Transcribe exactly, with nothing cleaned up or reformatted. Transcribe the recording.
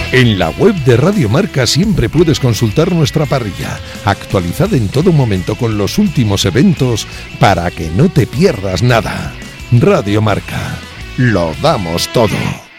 En la web de Radio Marca siempre puedes consultar nuestra parrilla, actualizada en todo momento con los últimos eventos para que no te pierdas nada. Radio Marca, lo damos todo.